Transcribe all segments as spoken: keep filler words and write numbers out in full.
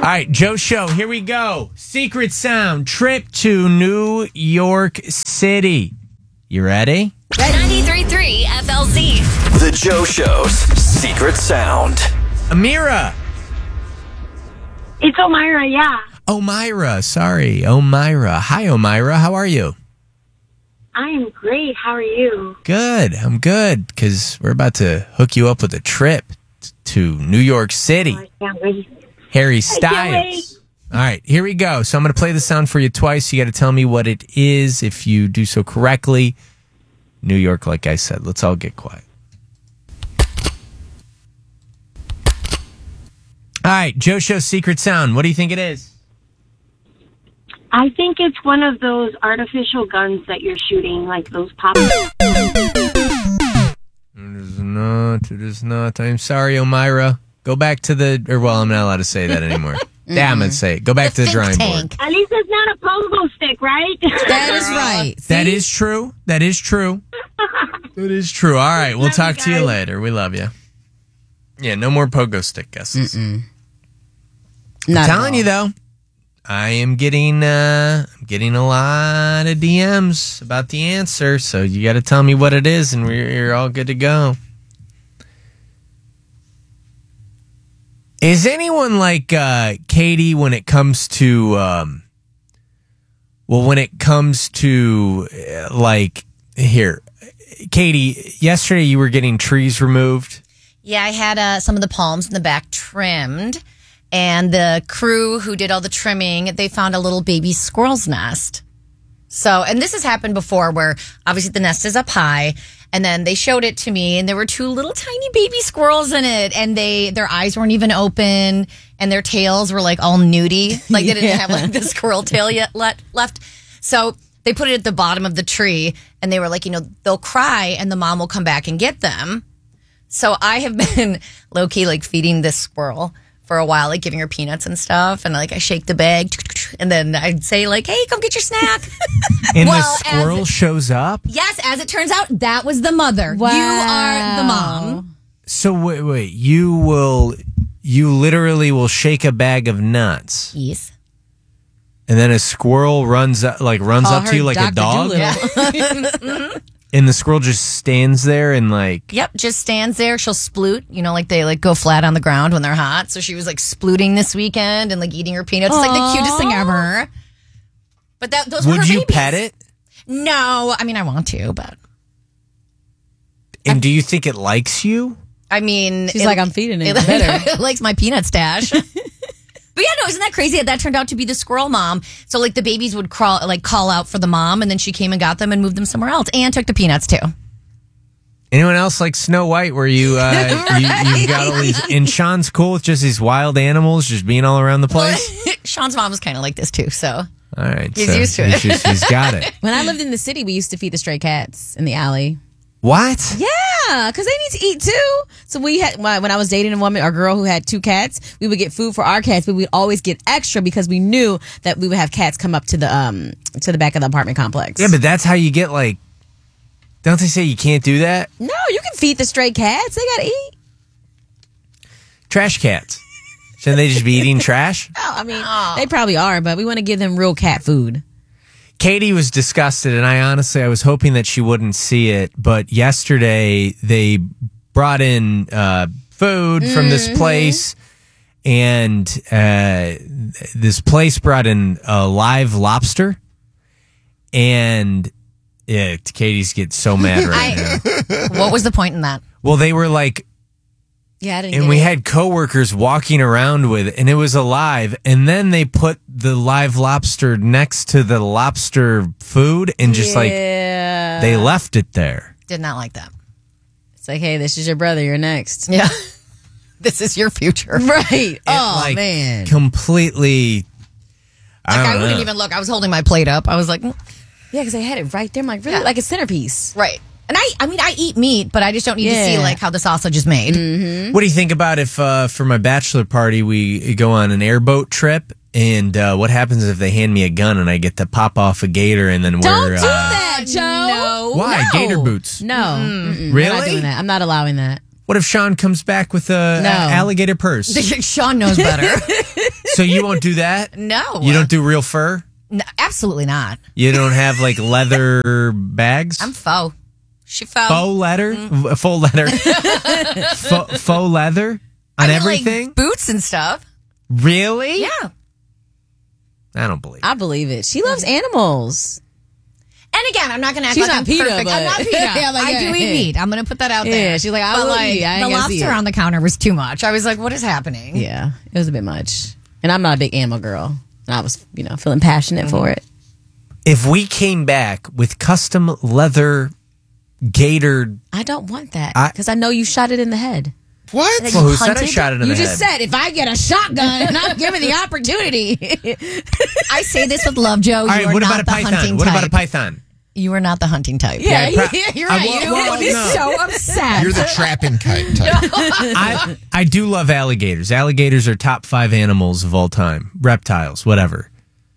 All right, Joe Show, here we go. Secret sound, trip to New York City. You ready? ninety-three point three F L Z. The Joe Show's secret sound. Amira. It's Omira, yeah. Omira, sorry. Omira. Hi, Omira. How are you? I am great. How are you? Good. I'm good because we're about to hook you up with a trip t- to New York City. Oh, I can't wait. Harry I can't wait. Styles. All right, here we go. So I'm going to play the sound for you twice. You got to tell me what it is. If you do so correctly, New York, like I said. Let's all get quiet. All right, Joe Show's secret sound. What do you think it is? I think it's one of those artificial guns that you're shooting, like those pop. It is not. It is not. I'm sorry, Omira. Go back to the... Or, well, I'm not allowed to say that anymore. Damn, let's say it. Go back to the drawing board. At least it's not a pogo stick, right? That is right. That is true. That is true. That is true. All right, we'll Love talk you to you guys. later. We love you. Yeah, no more pogo stick guesses. Not I'm at telling all. you, though, I am getting uh, I'm getting a lot of D Ms about the answer, so you got to tell me what it is, and we're you're all good to go. Is anyone like uh, Katie when it comes to, um, well, when it comes to, uh, like, here, Katie, yesterday you were getting trees removed. Yeah, I had uh, some of the palms in the back trimmed, and the crew who did all the trimming, they found a little baby squirrel's nest. So, and this has happened before where obviously the nest is up high, and then they showed it to me, and there were two little tiny baby squirrels in it, and they their eyes weren't even open, and their tails were like all nudie, like they didn't Yeah. have like the squirrel tail yet le- left. So they put it at the bottom of the tree, and they were like, you know, they'll cry, and the mom will come back and get them. So I have been low key like feeding this squirrel for a while, like giving her peanuts and stuff, and like I shake the bag, and then I'd say like, "Hey, come get your snack." And Well, the squirrel as- shows up? Yes, as it turns out, that was the mother. Wow. You are the mom. So wait, wait, you will, you literally will shake a bag of nuts, Yes. and then a squirrel runs up, like runs Call up to her you like a Doctor dog, Dolittle. and the squirrel just stands there and like, Yep, just stands there. She'll sploot. You know, like they like go flat on the ground when they're hot. So she was like splooting this weekend and like eating her peanuts. It's like the cutest thing ever. But that those were would her you babies. pet it? No, I mean I want to, but And do you think it likes you? I mean, She's it- like, I'm feeding it. It, better. it likes my peanut stash. But yeah, no, isn't that crazy that that turned out to be the squirrel mom? So like the babies would crawl, like call out for the mom, and then she came and got them and moved them somewhere else, and took the peanuts too. Anyone else like Snow White, where you, uh, you you've got all these, and Sean's cool with just these wild animals just being all around the place? Sean's mom was kind of like this too, so All right, He's so used to it. He's, just, he's got it. When I lived in the city, we used to feed the stray cats in the alley. What? Yeah, because they need to eat too. So we had when I was dating a woman or girl who had two cats, we would get food for our cats, but we'd always get extra because we knew that we would have cats come up to the um to the back of the apartment complex. Yeah, but that's how you get like. Don't they say you can't do that? no, you can feed the stray cats. They gotta eat. Trash cats. Shouldn't they just be eating trash? Oh, I mean, they probably are, but we want to give them real cat food. Katie was disgusted, and I honestly, I was hoping that she wouldn't see it. But yesterday, they brought in uh, food from this place, and uh, this place brought in a live lobster. And yeah, Katie's getting so mad right now. what was the point in that? Well, they were like, Yeah, I didn't. and get we it. had coworkers walking around with it, and it was alive. And then they put the live lobster next to the lobster food, and just like yeah. they left it there. Did not like that. It's like, hey, this is your brother. You're next. Yeah. This is your future. Right. It, oh like, man. completely. I Like, don't I wouldn't know. even look. I was holding my plate up. I was like, mm, Yeah, because they had it right there. I'm like, really? Yeah. Like a centerpiece. right. And I, I mean, I eat meat, but I just don't need to see Yeah. like how the sausage is made. What do you think about if uh, for my bachelor party we go on an airboat trip? And uh, what happens if they hand me a gun and I get to pop off a gator and then Don't wear do uh, that, Joe. no. Why? No. Gator boots? No. Mm-mm. Really? I'm not doing that. I'm not allowing that. What if Sean comes back with a, No. a alligator purse? Sean knows better. So you won't do that? No. You don't do real fur? No, absolutely not. You don't have like leather bags? I'm faux. She faux. Faux leather? Mm. Faux leather? faux, faux leather? On I mean, everything? like boots and stuff. Really? Yeah. I don't believe it. I believe it. She loves animals. And again, I'm not going to act She's like not I'm PETA, perfect. but- I'm not PETA. Yeah, like, I yeah, do eat yeah. meat. I'm going to put that out Yeah, there. she's like, I but will like, eat. I ain't the gonna see lobster it. on the counter was too much. I was like, what is happening? Yeah, it was a bit much. And I'm not a big animal girl. And I was, you know, feeling passionate for it. If we came back with custom leather gator. I don't want that I- because I, know you shot it in the head. What? Like, Well, who you said I hunted? shot it in You the just head? said if I get a shotgun and I'm given the opportunity. I say this with love, Joe. All You right, are what not about a the hunting python? What type. about a python? You are not the hunting type. yeah, Yeah, pro- you're I right. will- You well, would be no. so upset. You're the trapping kite type. I I do love alligators. Alligators are top five animals of all time. Reptiles, whatever.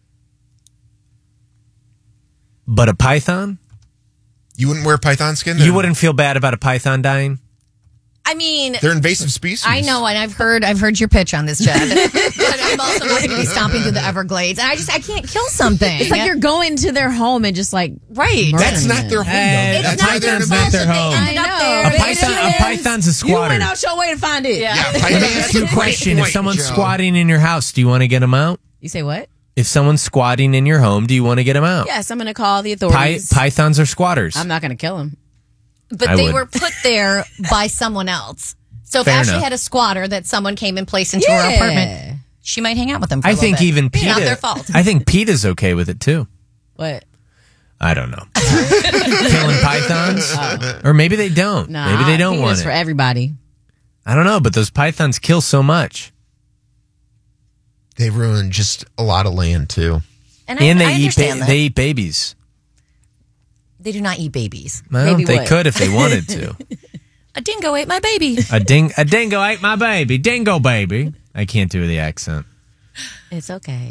But a python? You wouldn't wear python skin? You They're- wouldn't feel bad about a python dying? I mean, They're invasive species. I know, and I've heard I've heard your pitch on this, Chad. But I'm also not going to be stomping through the Everglades, and I just I can't kill something. It's like you're going to their home and just like right. That's murdering not them. their home, Hey, though. It's That's not why they're their in not fault their that home. they ended I up know. there. A They python, a just- python's a You squatter. went out your way to find it. Yeah. Yeah, Let me pythons ask you a are question. If point, someone's Joe. squatting in your house, do you want to get them out? You say what? If someone's squatting in your home, do you want to get them out? Yes, I'm going to call the Py- authorities. pythons are squatters. I'm not going to kill him. But I they would. were put there by someone else. So if Fair Ashley enough. had a squatter that someone came and placed into her Yeah. apartment, she might hang out with them for a I little think bit. even It's PETA. not their fault. I think PETA's okay with it too. What? I don't know. Killing pythons? Or maybe they don't. Nah, maybe they don't penis want for it. everybody. I don't know, but those pythons kill so much. They ruin just a lot of land, too. And, I, And I they eat understand ba- that. they eat babies. They do not eat babies. Well, Maybe they what? could if they wanted to. A dingo ate my baby. A ding a dingo ate my baby. Dingo baby. I can't do the accent. It's okay.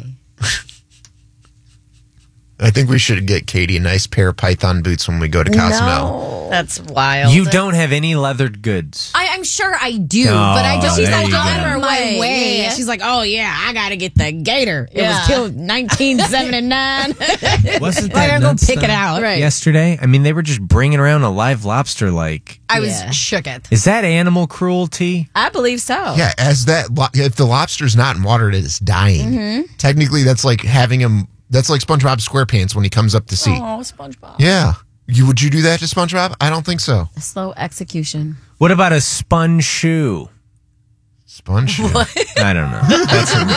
I think we should get Katie a nice pair of python boots when we go to Cozumel. That's wild. You don't have any leathered goods. I, I'm sure I do, Oh, but I don't. there She's like, you go. on her way. way. Yeah, she's like, oh yeah, I gotta get the gator. It Yeah. was killed nineteen seventy-nine. Wasn't I that gotta go nuts, pick it though, out. Right. yesterday? I mean, they were just bringing around a live lobster. Like, I was Yeah. shook it. is that animal cruelty? I believe so. Yeah, as that, lo- if the lobster's not in water, it's dying. Mm-hmm. Technically, that's like having him, that's like SpongeBob SquarePants when he comes up to sea. Oh, SpongeBob. Yeah. You Would you do that to SpongeBob? I don't think so. Slow execution. What about a sponge shoe? Sponge. I don't know. That's a